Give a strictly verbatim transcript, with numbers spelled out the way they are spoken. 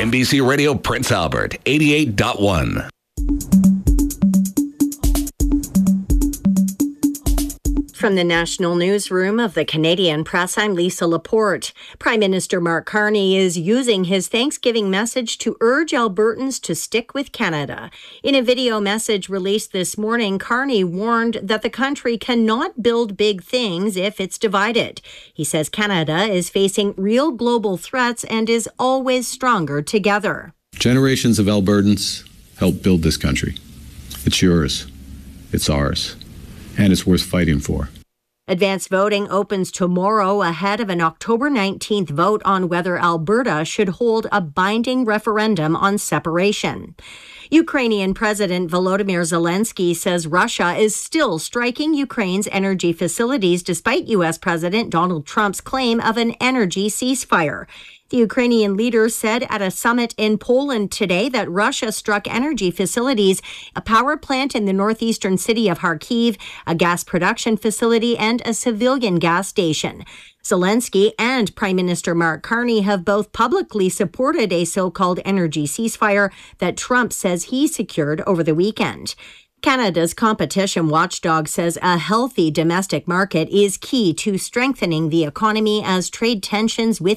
N B C Radio Prince Albert, eighty-eight point one. From the National Newsroom of the Canadian Press, I'm Lisa Laporte. Prime Minister Mark Carney is using his Thanksgiving message to urge Albertans to stick with Canada. In a video message released this morning, Carney warned that the country cannot build big things if it's divided. He says Canada is facing real global threats and is always stronger together. Generations of Albertans helped build this country. It's yours. It's ours. And it's worth fighting for. Advanced voting opens tomorrow ahead of an October nineteenth vote on whether Alberta should hold a binding referendum on separation. Ukrainian President Volodymyr Zelensky says Russia is still striking Ukraine's energy facilities despite U S President Donald Trump's claim of an energy ceasefire. The Ukrainian leader said at a summit in Poland today that Russia struck energy facilities, a power plant in the northeastern city of Kharkiv, a gas production facility, and a civilian gas station. Zelensky and Prime Minister Mark Carney have both publicly supported a so-called energy ceasefire that Trump says he secured over the weekend. Canada's competition watchdog says a healthy domestic market is key to strengthening the economy as trade tensions with